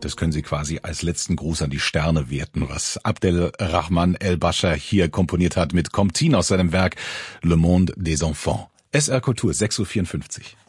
Das können Sie quasi als letzten Gruß an die Sterne werten, was Abdelrahman El-Bashar hier komponiert hat mit Comptine aus seinem Werk Le Monde des Enfants. SR Kultur, 6:54 Uhr.